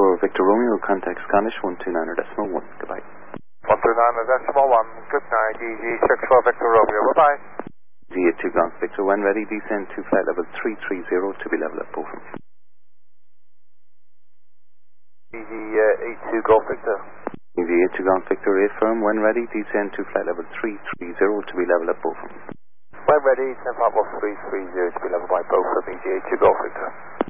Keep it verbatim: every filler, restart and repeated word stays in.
for Victor Romeo, contact Scottish one two nine decimal one. Goodbye. one two nine decimal one. Good night. E G six for Victor Romeo. Bye-bye. E G eight two Golf Victor, when ready, descend to flight level three three zero to be level at Beaufort. E G eight two Golf Victor. E G eight two Golf Victor, affirm, when ready, descend to flight level three three zero to be level at Beaufort. When ready, ten level three three zero to be level by Beaufort, E G eight two Golf Victor.